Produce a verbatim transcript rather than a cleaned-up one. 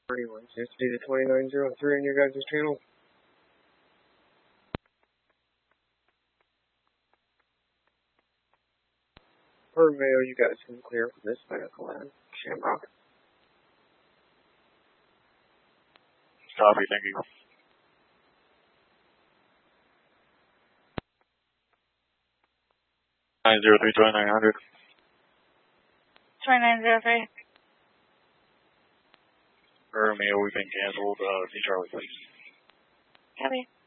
thirty-one sixty to twenty-nine oh three on your guys' channel. Per mail, you guys can clear for this medical line. Shamrock. Copy, thank you. nine zero three, twenty-nine hundred. twenty-nine oh three. Per mail, we've been canceled. Uh, see Charlie, please. Copy.